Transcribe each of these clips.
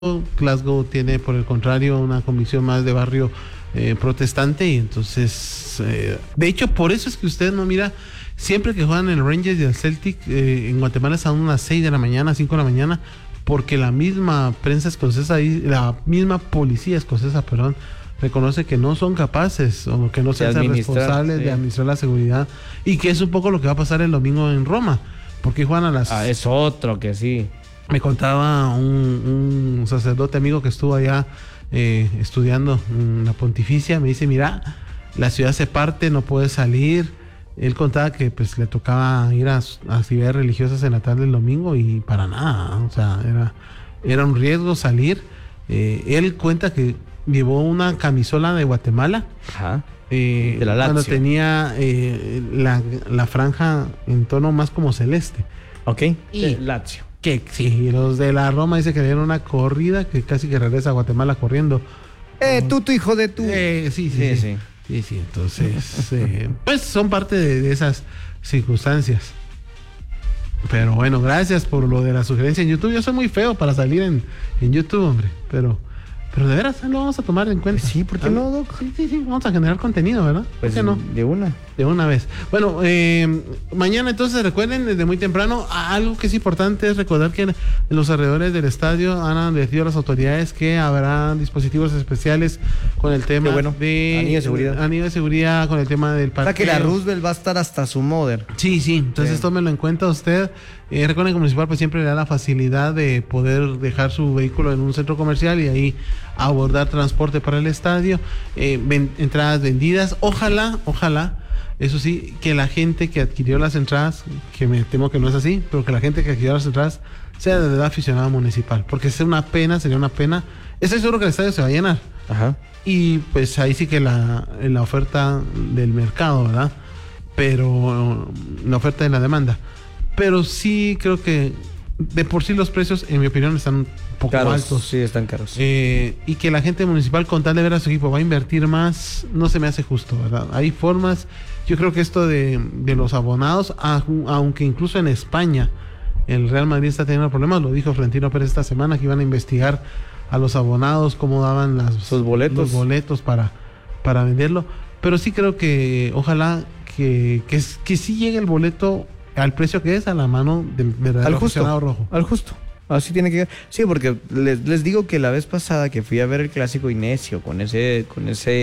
Glasgow tiene, por el contrario, una convicción más de barrio protestante, y entonces, de hecho, por eso es que usted no mira, siempre que juegan el Rangers y el Celtic, en Guatemala es a unas 6 de la mañana, 5 de la mañana, porque la misma prensa escocesa y la misma policía escocesa, perdón, reconoce que no son capaces o que no se hacen responsables de administrar la seguridad, y que es un poco lo que va a pasar el domingo en Roma, porque juegan a las... es otro que sí. Me contaba un sacerdote amigo que estuvo allá estudiando en la Pontificia. Me dice, mira, la ciudad se parte, no puede salir. Él contaba que pues le tocaba ir a actividades religiosas en la tarde del domingo, y para nada, o sea, era un riesgo salir. Él cuenta que llevó una camisola de Guatemala. Ajá. De la Lazio. Cuando tenía la franja en tono más como celeste. Ok. Y Lazio. Que sí, los de la Roma dice que le dieron una corrida que casi que regresa a Guatemala corriendo. Tú, tu hijo de tu. Sí. Entonces, pues son parte de esas circunstancias. Pero bueno, gracias por lo de la sugerencia en YouTube. Yo soy muy feo para salir en YouTube, hombre, pero de veras lo vamos a tomar en cuenta. Sí, ¿por qué no, Doc? Sí, vamos a generar contenido, ¿verdad? Pues ¿por qué no? De una vez. Bueno, mañana entonces recuerden desde muy temprano, algo que es importante es recordar que en los alrededores del estadio han advertido a las autoridades que habrá dispositivos especiales con el tema de anillo de seguridad, con el tema del parqueo. O sea que la Roosevelt va a estar hasta su mother. Sí, entonces tómenlo en cuenta usted. Recuerden que el municipal pues siempre le da la facilidad de poder dejar su vehículo en un centro comercial y ahí abordar transporte para el estadio, entradas vendidas. Ojalá, eso sí, que la gente que adquirió las entradas, que me temo que no es así, pero que la gente que adquirió las entradas sea de edad aficionada municipal, porque sería una pena. Estoy seguro que el estadio se va a llenar. Ajá. Y pues ahí sí que la oferta del mercado, ¿verdad? Pero la oferta y la demanda. Pero sí creo que de por sí los precios, en mi opinión, están un poco altos. Sí, están caros. Y que la gente municipal, con tal de ver a su equipo, va a invertir más, no se me hace justo, ¿verdad? Hay formas. Yo creo que esto de los abonados, aunque incluso en España el Real Madrid está teniendo problemas, lo dijo Florentino Pérez esta semana, que iban a investigar a los abonados cómo daban los boletos para venderlo. Pero sí creo que ojalá que sí llegue el boleto al precio que es, a la mano del verdadero aficionado rojo. Al justo. Así tiene que... Sí, porque les digo que la vez pasada que fui a ver el clásico Inesio con esa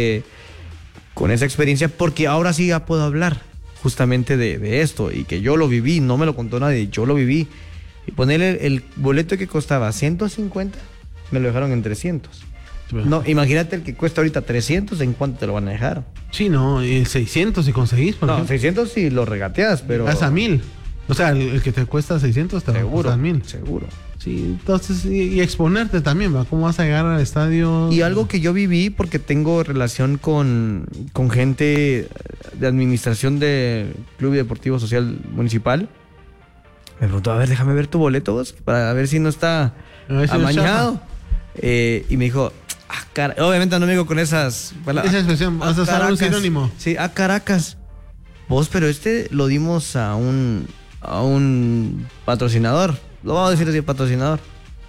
experiencia, porque ahora sí ya puedo hablar justamente de esto, y que yo lo viví, no me lo contó nadie, yo lo viví. Y ponerle el boleto que costaba 150, me lo dejaron en 300. No, imagínate el que cuesta ahorita 300, ¿en cuánto te lo van a dejar? Sí, no, 600 si conseguís, por ejemplo. 600 si lo regateas, pero... Hasta 1000. O sea, el que te cuesta 600 te va a costar 1000. Seguro. Sí, entonces, y exponerte también, ¿va? ¿Cómo vas a llegar al estadio? Y algo que yo viví, porque tengo relación con gente de administración del Club Deportivo Social Municipal, me preguntó, a ver, déjame ver tu boleto, vos, para ver si no está amañado. Y me dijo... Obviamente no me digo con esas palabras. Esa expresión, vas a usar un sinónimo. Sí, Caracas. Vos, pero lo dimos a un patrocinador. Lo vamos a decir así, patrocinador.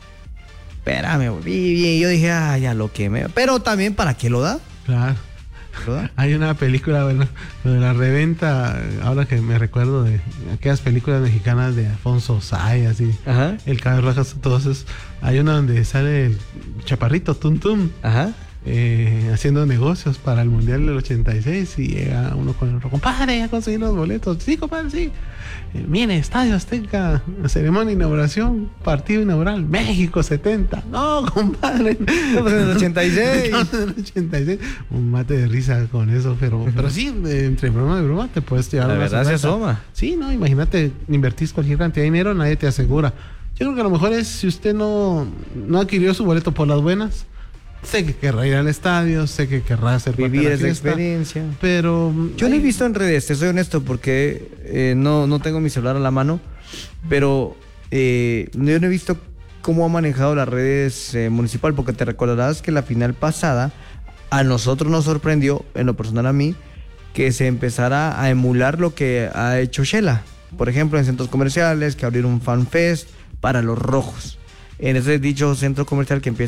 Espérame, y yo dije, ya lo quemé. Pero también, ¿para qué lo da? Claro. Hay una película, bueno, lo de la reventa, ahora que me recuerdo de aquellas películas mexicanas de Alfonso Say, así. Ajá. El Cabello Rojas, todos esos. Hay una donde sale el chaparrito Tum Tum. Ajá. Haciendo negocios para el Mundial del 86, y llega uno con el otro, compadre, ya conseguí los boletos. Sí, compadre, sí. Mire, Estadio Azteca, ceremonia de inauguración, partido inaugural, México 70. No, compadre. Estamos en el 86. Estamos en el 86. Un mate de risa con eso, pero sí, entre broma y broma te puedes llevar. La verdad se asoma. Sí, no, imagínate, invertís cualquier cantidad de dinero, nadie te asegura. Yo creo que a lo mejor es, si usted no adquirió su boleto por las buenas, sé que querrá ir al estadio, sé que querrá hacer vivir esa experiencia, pero yo no he visto en redes, te soy honesto, porque no tengo mi celular a la mano, pero yo no he visto cómo ha manejado las redes municipal, porque te recordarás que la final pasada a nosotros nos sorprendió, en lo personal a mí, que se empezara a emular lo que ha hecho Shela, por ejemplo en centros comerciales, que abrieron un fan fest para los rojos. en ese dicho centro comercial que empieza